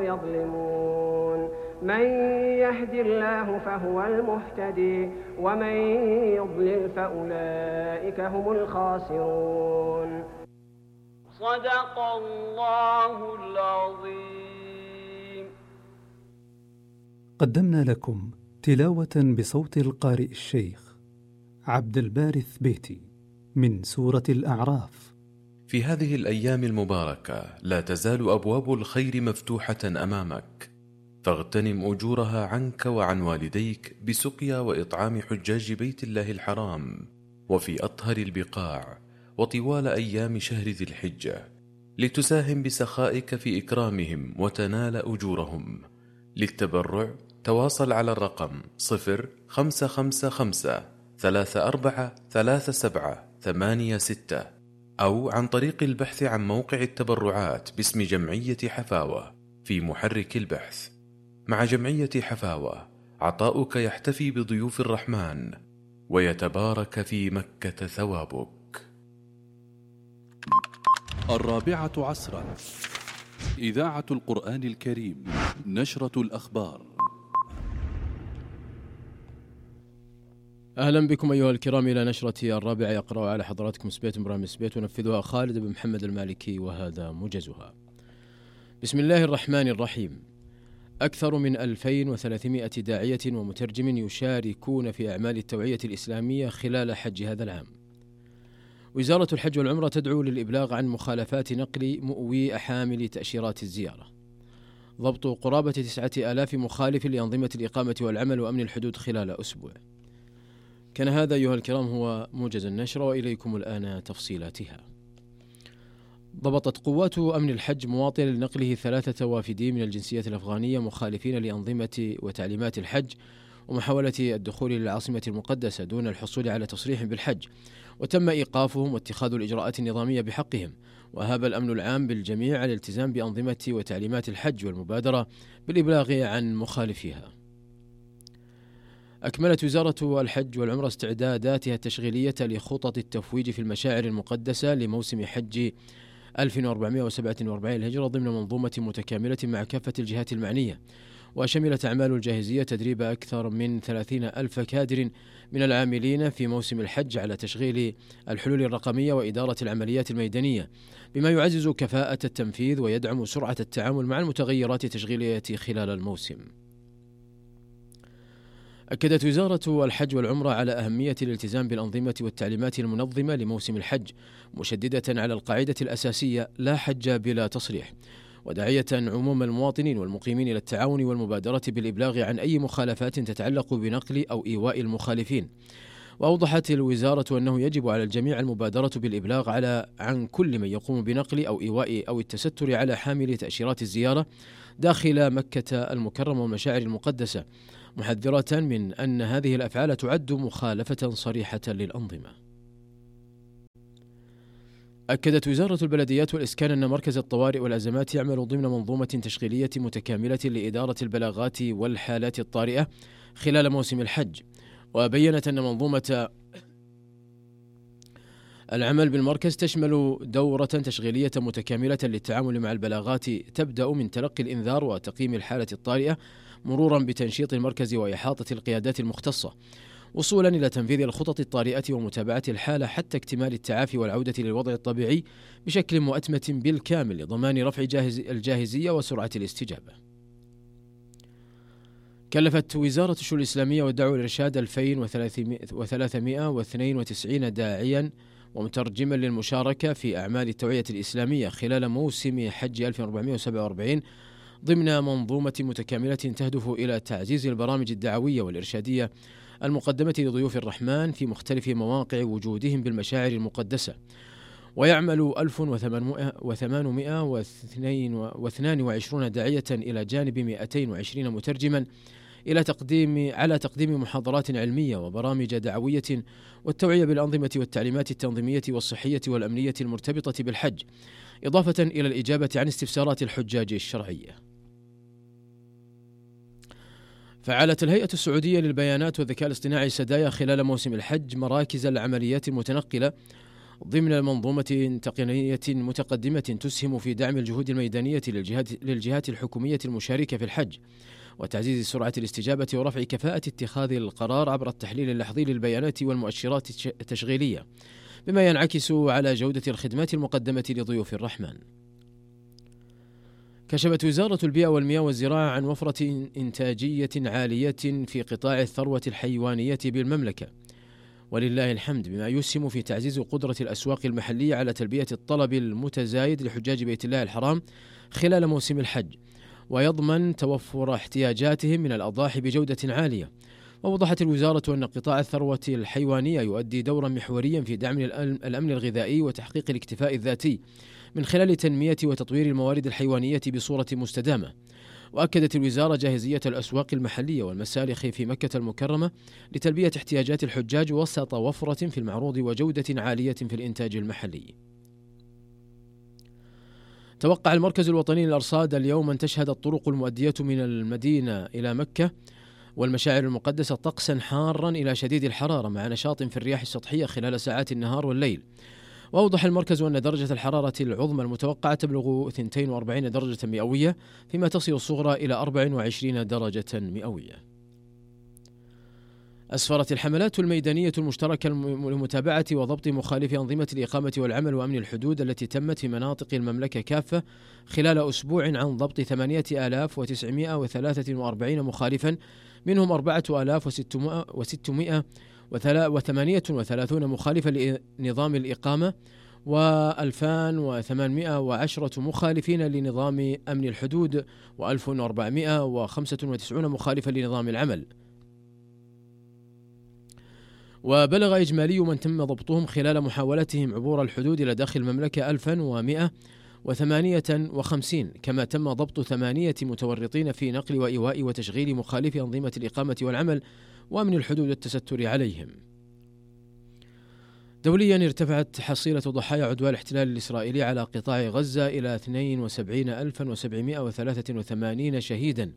يظلمون. من يهد الله فهو المهتدي، ومن يضلل فأولئك هم الخاسرون. صدق الله العظيم. قدمنا لكم تلاوة بصوت القارئ الشيخ عبد الباري الثبيتي من سورة الأعراف. في هذه الأيام المباركة لا تزال أبواب الخير مفتوحة أمامك، فاغتنم أجورها عنك وعن والديك بسقيا وإطعام حجاج بيت الله الحرام وفي أطهر البقاع وطوال أيام شهر ذي الحجة، لتساهم بسخائك في إكرامهم وتنال أجورهم. للتبرع تواصل على الرقم 0555-343786 أو عن طريق البحث عن موقع التبرعات باسم جمعية حفاوة في محرك البحث. مع جمعية حفاوة عطاؤك يحتفي بضيوف الرحمن ويتبارك في مكة ثوابك. 4 إذاعة القرآن الكريم، نشرة الأخبار. أهلا بكم أيها الكرام إلى نشرة 4. يقرأ على حضراتكم سبيت إبراهيم سبيت، ونفذها خالد بن محمد المالكي، وهذا موجزها. بسم الله الرحمن الرحيم. أكثر من 2300 داعية ومترجم يشاركون في أعمال التوعية الإسلامية خلال حج هذا العام. وزارة الحج والعمرة تدعو للإبلاغ عن مخالفات نقل مؤوي حامل تأشيرات الزيارة. ضبط قرابة 9000 مخالف لأنظمة الإقامة والعمل وأمن الحدود خلال أسبوع. كان هذا أيها الكرام هو موجز النشرة، وإليكم الآن تفصيلاتها. ضبطت قوات أمن الحج مواطنا لنقله 3 وافدين من الجنسية الأفغانية مخالفين لأنظمة وتعليمات الحج ومحاولة الدخول للعاصمة المقدسة دون الحصول على تصريح بالحج، وتم إيقافهم واتخاذ الإجراءات النظامية بحقهم. وهاب الأمن العام بالجميع على الالتزام بأنظمة وتعليمات الحج والمبادرة بالإبلاغ عن مخالفيها. أكملت وزارة الحج والعمرة استعداداتها التشغيلية لخطط التفويج في المشاعر المقدسة لموسم حج 1447 الهجرة ضمن منظومة متكاملة مع كافة الجهات المعنية، وشملت أعمال الجاهزية تدريب أكثر من 30,000 كادر من العاملين في موسم الحج على تشغيل الحلول الرقمية وإدارة العمليات الميدانية، بما يعزز كفاءة التنفيذ ويدعم سرعة التعامل مع المتغيرات التشغيلية خلال الموسم. أكدت وزارة الحج والعمرة على أهمية الالتزام بالأنظمة والتعليمات المنظمة لموسم الحج، مشددة على القاعدة الأساسية لا حج بلا تصريح، وداعية عموم المواطنين والمقيمين إلى التعاون والمبادرة بالإبلاغ عن أي مخالفات تتعلق بنقل أو إيواء المخالفين. وأوضحت الوزارة أنه يجب على الجميع المبادرة بالإبلاغ عن كل من يقوم بنقل أو إيواء أو التستر على حامل تأشيرات الزيارة داخل مكة المكرمة والمشاعر المقدسة، محذرة من أن هذه الأفعال تعد مخالفة صريحة للأنظمة. أكدت وزارة البلديات والإسكان أن مركز الطوارئ والأزمات يعمل ضمن منظومة تشغيلية متكاملة لإدارة البلاغات والحالات الطارئة خلال موسم الحج، وبيّنت أن منظومة العمل بالمركز تشمل دورة تشغيلية متكاملة للتعامل مع البلاغات تبدأ من تلقي الإنذار وتقييم الحالة الطارئة، مرورا بتنشيط المركز وإحاطة القيادات المختصة، وصولا إلى تنفيذ الخطط الطارئة ومتابعة الحالة حتى اكتمال التعافي والعودة للوضع الطبيعي بشكل مؤتمة بالكامل لضمان رفع الجاهزية وسرعة الاستجابة. كلفت وزارة الشؤون الإسلامية والدعوة والإرشاد 2392 داعيا ومترجما للمشاركة في أعمال التوعية الإسلامية خلال موسم حج 1447 ضمن منظومة متكاملة تهدف إلى تعزيز البرامج الدعوية والإرشادية المقدمة لضيوف الرحمن في مختلف مواقع وجودهم بالمشاعر المقدسة. ويعمل 1822 داعية إلى جانب 220 مترجما على تقديم محاضرات علمية وبرامج دعوية والتوعية بالأنظمة والتعليمات التنظيمية والصحية والأمنية المرتبطة بالحج، إضافة إلى الإجابة عن استفسارات الحجاج الشرعية. فعلت الهيئة السعودية للبيانات والذكاء الاصطناعي سدايا خلال موسم الحج مراكز العمليات المتنقلة ضمن منظومة تقنية متقدمة تسهم في دعم الجهود الميدانية للجهات الحكومية المشاركة في الحج، وتعزيز سرعة الاستجابة ورفع كفاءة اتخاذ القرار عبر التحليل اللحظي للبيانات والمؤشرات التشغيلية، بما ينعكس على جودة الخدمات المقدمة لضيوف الرحمن. كشفت وزارة البيئة والمياه والزراعة عن وفرة إنتاجية عالية في قطاع الثروة الحيوانية بالمملكة، ولله الحمد، بما يسهم في تعزيز قدرة الأسواق المحلية على تلبية الطلب المتزايد لحجاج بيت الله الحرام خلال موسم الحج، ويضمن توفر احتياجاتهم من الأضاحي بجودة عالية. ووضحت الوزارة أن قطاع الثروة الحيوانية يؤدي دورا محوريا في دعم الأمن الغذائي وتحقيق الاكتفاء الذاتي من خلال تنمية وتطوير الموارد الحيوانية بصورة مستدامة. وأكدت الوزارة جاهزية الأسواق المحلية والمسالخ في مكة المكرمة لتلبية احتياجات الحجاج وسط وفرة في المعروض وجودة عالية في الإنتاج المحلي. توقع المركز الوطني للأرصاد اليوم أن تشهد الطرق المؤدية من المدينة إلى مكة والمشاعر المقدسة طقسا حارا إلى شديد الحرارة مع نشاط في الرياح السطحية خلال ساعات النهار والليل. وأوضح المركز أن درجة الحرارة العظمى المتوقعة تبلغ 42 درجة مئوية، فيما تصل الصغرى إلى 24 درجة مئوية. أسفرت الحملات الميدانية المشتركة لمتابعة وضبط مخالفي أنظمة الإقامة والعمل وأمن الحدود التي تمت في مناطق المملكة كافة خلال أسبوع عن ضبط 8943 مخالفا، منهم 4638 مخالفا لنظام الإقامة و2810 مخالفين لنظام أمن الحدود و1495 مخالفا لنظام العمل. وبلغ إجمالي من تم ضبطهم خلال محاولتهم عبور الحدود إلى داخل المملكة 1158، كما تم ضبط 8 متورطين في نقل وإيواء وتشغيل مخالفي أنظمة الإقامة والعمل وأمن الحدود والتستر عليهم. دوليا ارتفعت حصيلة ضحايا عدوان الاحتلال الإسرائيلي على قطاع غزة إلى 72783 شهيدا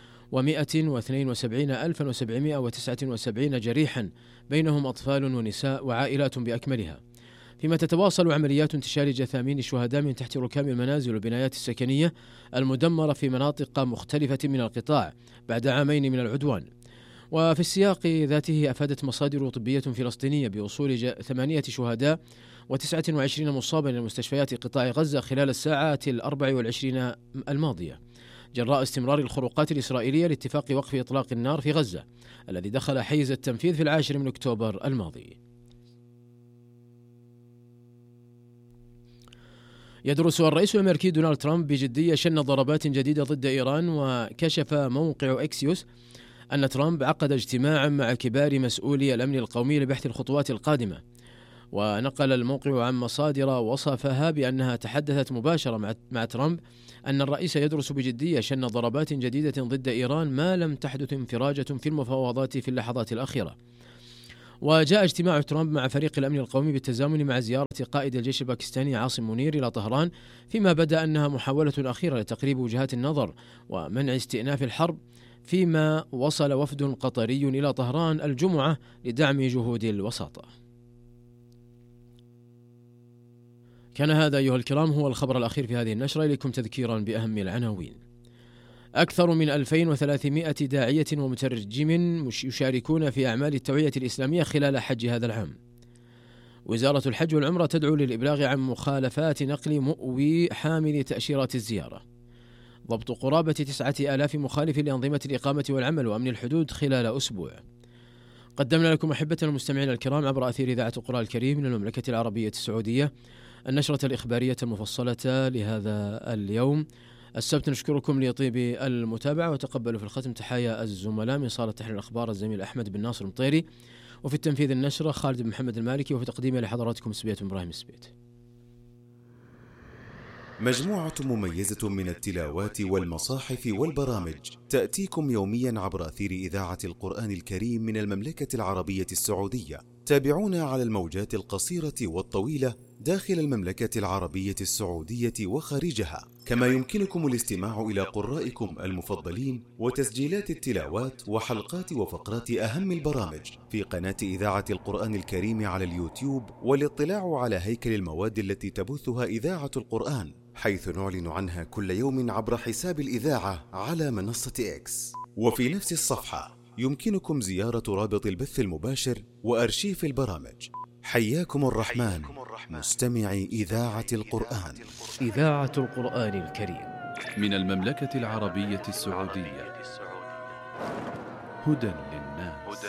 و172779 جريحا، بينهم أطفال ونساء وعائلات بأكملها، فيما تتواصل عمليات انتشال جثامين الشهداء من تحت ركام المنازل والبنايات السكنية المدمرة في مناطق مختلفة من القطاع بعد عامين من العدوان. وفي السياق ذاته أفادت مصادر طبية فلسطينية بوصول 8 شهداء و29 مصابا إلى مستشفيات قطاع غزة خلال الساعات 24 الماضية، جراء استمرار الخروقات الإسرائيلية لاتفاق وقف إطلاق النار في غزة الذي دخل حيز التنفيذ في 10 من أكتوبر الماضي. يدرس الرئيس الأمريكي دونالد ترامب بجدية شن ضربات جديدة ضد إيران. وكشف موقع إكسيوس أن ترامب عقد اجتماعا مع كبار مسؤولي الأمن القومي لبحث الخطوات القادمة. ونقل الموقع عن مصادر وصفها بأنها تحدثت مباشرة مع ترامب أن الرئيس يدرس بجدية شن ضربات جديدة ضد إيران ما لم تحدث انفراجة في المفاوضات في اللحظات الأخيرة. وجاء اجتماع ترامب مع فريق الأمن القومي بالتزامن مع زيارة قائد الجيش الباكستاني عاصم منير إلى طهران، فيما بدا أنها محاولة أخيرة لتقريب وجهات النظر ومنع استئناف الحرب، فيما وصل وفد قطري إلى طهران الجمعة لدعم جهود الوساطة. كان هذا أيها الكرام هو الخبر الأخير في هذه النشرة. إليكم تذكيرا بأهم العناوين. أكثر من 2300 داعية ومترجم يشاركون في أعمال التوعية الإسلامية خلال حج هذا العام. وزارة الحج والعمرة تدعو للإبلاغ عن مخالفات نقل مؤوي حامل تأشيرات الزيارة. ضبط قرابة 9000 مخالف لأنظمة الإقامة والعمل وأمن الحدود خلال أسبوع. قدمنا لكم أحبتنا المستمعين الكرام عبر أثير إذاعة القرآن الكريم من المملكة العربية السعودية النشرة الإخبارية المفصلة لهذا اليوم السبت. نشكركم لطيب المتابعة، وتقبلوا في الختم تحايا الزملاء من صالة تحرير الأخبار الزميل أحمد بن ناصر المطيري، وفي التنفيذ النشرة خالد بن محمد المالكي، وفي تقديمه لحضراتكم سبيت إبراهيم السبيت. مجموعة مميزة من التلاوات والمصاحف والبرامج تأتيكم يوميا عبر أثير إذاعة القرآن الكريم من المملكة العربية السعودية. تابعونا على الموجات القصيرة والطويلة داخل المملكة العربية السعودية وخارجها، كما يمكنكم الاستماع إلى قرائكم المفضلين وتسجيلات التلاوات وحلقات وفقرات أهم البرامج في قناة إذاعة القرآن الكريم على اليوتيوب، والاطلاع على هيكل المواد التي تبثها إذاعة القرآن، حيث نعلن عنها كل يوم عبر حساب الإذاعة على منصة إكس. وفي نفس الصفحة يمكنكم زيارة رابط البث المباشر وأرشيف البرامج. حياكم الرحمن مستمعي إذاعة القرآن. إذاعة القرآن الكريم من المملكة العربية السعودية، هدى للناس.